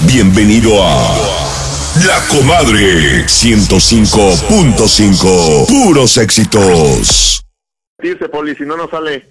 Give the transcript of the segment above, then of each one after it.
Bienvenido a La Comadre 105.5. Puros éxitos. Dice Poli, si no, no sale.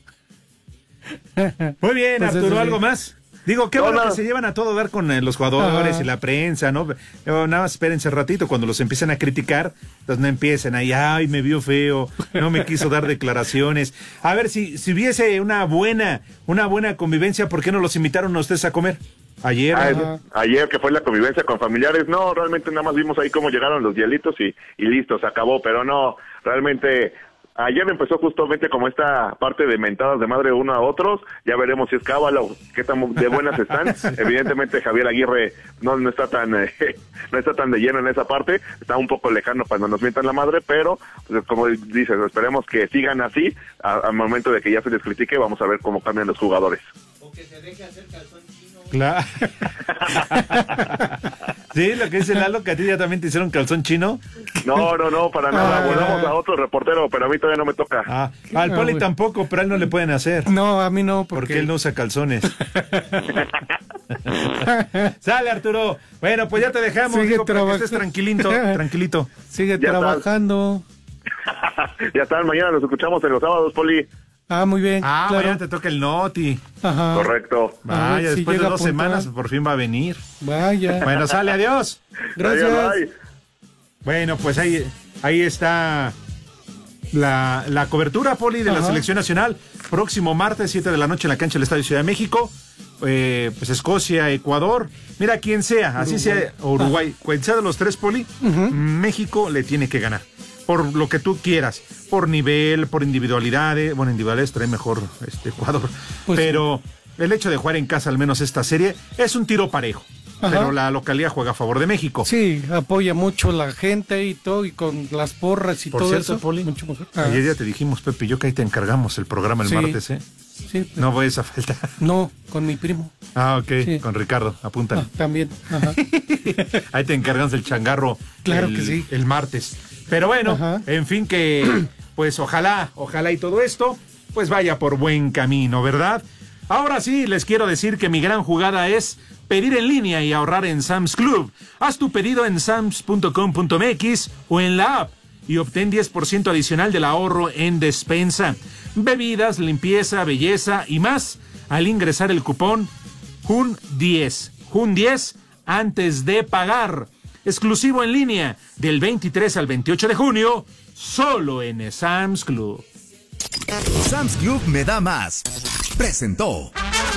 Muy bien, Pues Arturo, eso sí. ¿algo más? Digo, qué bueno nada. que se llevan a todo dar con los jugadores y la prensa, ¿no? Nada más espérense ratito, cuando los empiezan a criticar, pues no empiecen ahí, ay, me vio feo, no me quiso dar declaraciones. A ver, si hubiese una buena convivencia, ¿por qué no los invitaron a ustedes a comer? Ayer. Ayer que fue la convivencia con familiares, no, realmente nada más vimos ahí cómo llegaron los hielitos y listo, se acabó, pero no, realmente ayer empezó justamente como esta parte de mentadas de madre uno a otros, ya veremos si es cábala o qué tan de buenas están. Evidentemente Javier Aguirre no está tan no está tan de lleno en esa parte, está un poco lejano cuando nos mientan la madre, pero pues, como dices, esperemos que sigan así, al momento de que ya se les critique, vamos a ver cómo cambian los jugadores. O que se deje hacer calzón chino. Claro. Sí, lo que dice Lalo, que a ti ya también te hicieron calzón chino. No, para nada. Volvamos a otro reportero, pero a mí todavía no me toca. Al Poli bueno. tampoco, pero a él no le pueden hacer. No, a mí no, Porque él no usa calzones. Sale, Arturo. Bueno, pues ya te dejamos. Sigue Digo, para que trabajando. estés tranquilito. Sigue Ya trabajando. Ya están, mañana nos escuchamos en los sábados, Poli. Ah, muy bien. claro. Mañana te toca el Noti. Ajá. Correcto. A ver Vaya, si después de llega 2 puntual. semanas por fin va a venir. Vaya. Bueno, sale, adiós. Gracias. Adiós, bye. Bueno, pues ahí está la cobertura, Poli, de la Ajá. selección nacional. Próximo martes, 7 de la noche en la cancha del Estadio Ciudad de México. Pues Escocia, Ecuador. Mira, quien sea, así sea Uruguay, quien sea de los tres, Poli, México le tiene que ganar. Por lo que tú quieras, por nivel, por individualidades. Bueno, individualidades trae mejor Ecuador. Pues pero el hecho de jugar en casa, al menos esta serie, es un tiro parejo. Ajá. Pero la localidad juega a favor de México. Sí, apoya mucho la gente y todo, y con las porras y Por todo cierto, eso. Poli, Mucho mejor. ayer ya te dijimos, Pepe y yo, que ahí te encargamos el programa el Sí. martes, ¿eh? Sí, No vayas a faltar. no, con mi primo. Ok, Sí. con Ricardo, apúntale. También. Ajá. Ahí te encargamos el changarro. Claro que sí. El martes. Pero bueno, Ajá. en fin, que pues ojalá y todo esto pues vaya por buen camino, ¿verdad? Ahora sí, les quiero decir que mi gran jugada es pedir en línea y ahorrar en Sam's Club. Haz tu pedido en sams.com.mx o en la app y obtén 10% adicional del ahorro en despensa, bebidas, limpieza, belleza y más al ingresar el cupón JUN10. JUN10 antes de pagar. Exclusivo en línea del 23 al 28 de junio, solo en Sam's Club. Sam's Club me da más. Presentó.